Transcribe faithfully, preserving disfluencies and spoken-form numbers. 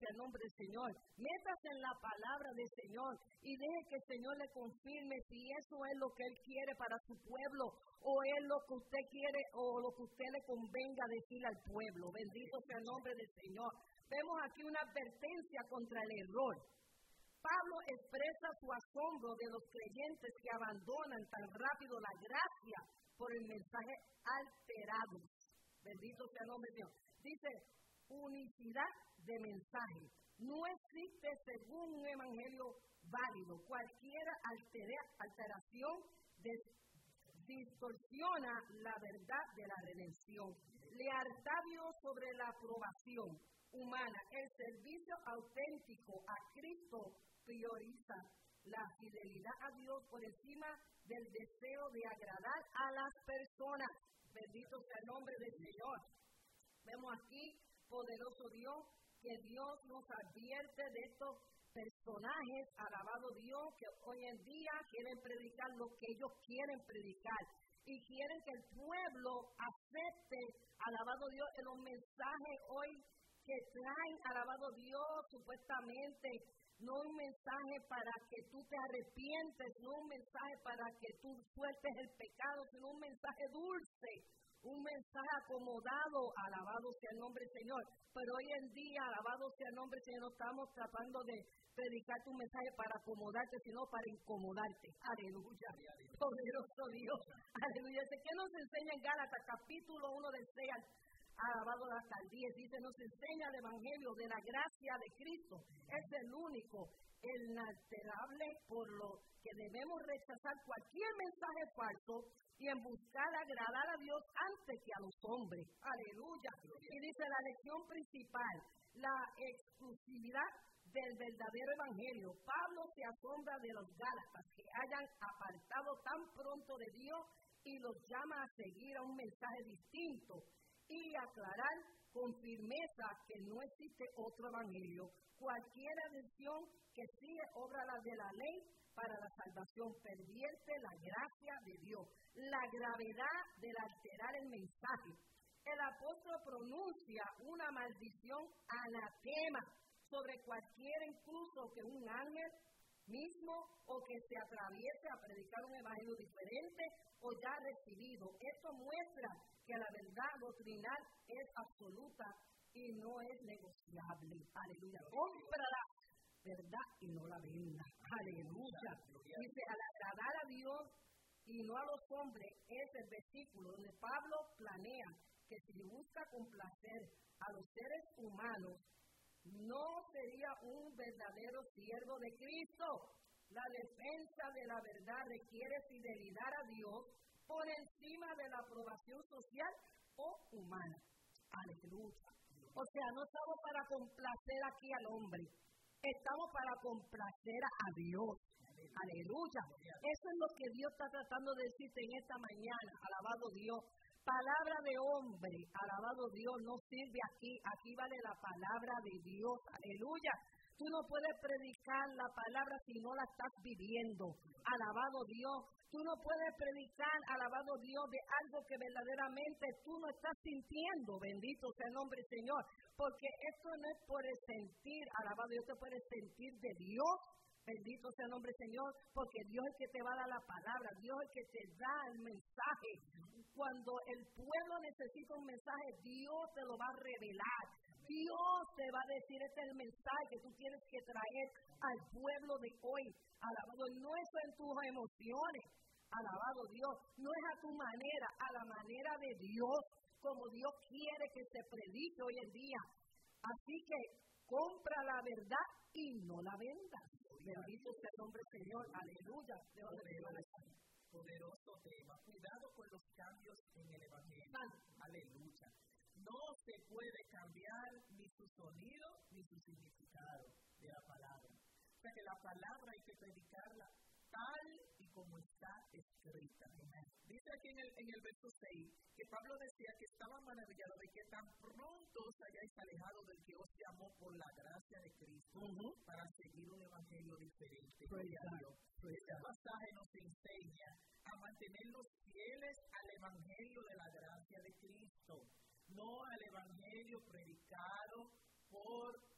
sea el nombre del Señor. Métase en la palabra del Señor y deje que el Señor le confirme si eso es lo que Él quiere para su pueblo o es lo que usted quiere o lo que usted le convenga decir al pueblo. Bendito sea el nombre del Señor. Vemos aquí una advertencia contra el error. Pablo expresa su asombro de los creyentes que abandonan tan rápido la gracia por el mensaje alterado. Bendito sea el nombre de Dios. Dice, unicidad de mensaje. No existe según un evangelio válido. Cualquier altera, alteración de, distorsiona la verdad de la redención. Lealtad a Dios sobre la aprobación humana. El servicio auténtico a Cristo prioriza la fidelidad a Dios por encima del deseo de agradar a las personas. Bendito sea el nombre del Señor. Vemos aquí, poderoso Dios, que Dios nos advierte de estos personajes, alabado Dios, que hoy en día quieren predicar lo que ellos quieren predicar y quieren que el pueblo acepte, alabado Dios, en los mensajes hoy que traen, alabado Dios, supuestamente, no un mensaje para que tú te arrepientes, no un mensaje para que tú sueltes el pecado, sino un mensaje dulce, un mensaje acomodado, alabado sea el nombre del Señor. Pero hoy en día, alabado sea el nombre del Señor, no estamos tratando de predicar tu mensaje para acomodarte, sino para incomodarte. Aleluya, poderoso Dios, aleluya. ¿Qué nos enseña en Gálatas, capítulo uno del seis al alabado hasta el diez? Dice, nos enseña el evangelio de la gracia de Cristo. Es el único, el inalterable, por lo que debemos rechazar cualquier mensaje falso y en buscar agradar a Dios antes que a los hombres. Aleluya. Y dice la lección principal, la exclusividad del verdadero evangelio. Pablo se asombra de los gálatas que hayan apartado tan pronto de Dios y los llama a seguir a un mensaje distinto y aclarar con firmeza que no existe otro evangelio. Cualquier adhesión que sigue obra de la ley para la salvación pervierte la gracia de Dios. La gravedad del alterar el mensaje. El apóstol pronuncia una maldición anatema sobre cualquiera, incluso que un ángel mismo o que se atraviese a predicar un evangelio diferente o ya recibido. Esto muestra que la verdad doctrinal es absoluta y no es negociable. Aleluya. Compra la verdad y no la venda. Aleluya. Dice, al agradar a Dios y no a los hombres, es el versículo donde Pablo planea que si busca complacer a los seres humanos, no sería un verdadero siervo de Cristo. La defensa de la verdad requiere fidelidad a Dios por encima de la aprobación social o humana. Aleluya. O sea, no estamos para complacer aquí al hombre, estamos para complacer a Dios. Aleluya. Eso es lo que Dios está tratando de decirte en esta mañana. Alabado Dios. Palabra de hombre, alabado Dios, no sirve aquí. Aquí vale la palabra de Dios. Aleluya. Tú no puedes predicar la palabra si no la estás viviendo. Alabado Dios. Tú no puedes predicar, alabado Dios, de algo que verdaderamente tú no estás sintiendo. Bendito sea el nombre del Señor. Porque esto no es por el sentir, alabado Dios, te puedes sentir de Dios. Bendito sea el nombre del Señor, porque Dios es el que te va a dar la palabra, Dios es el que te da el mensaje. Cuando el pueblo necesita un mensaje, Dios te lo va a revelar. Dios te va a decir, este es el mensaje que tú tienes que traer al pueblo de hoy. Alabado, no es en tus emociones, alabado Dios, no es a tu manera, a la manera de Dios, como Dios quiere que se predique hoy en día. Así que compra la verdad y no la vendas. Bendito sea el nombre del Señor, aleluya. Poderoso tema. Cuidado con los cambios en el evangelio. Aleluya. No se puede cambiar ni su sonido ni su significado de la palabra. O sea que la palabra hay que predicarla tal y como está escrita. Dice aquí en el, en el verso seis que Pablo decía que estaba maravillado de que tan pronto os hayáis alejado del que os llamó por la gracia de Cristo uh-huh. para seguir un evangelio diferente. Este pasaje nos enseña a mantenernos fieles al evangelio de la gracia de Cristo, no al evangelio predicado por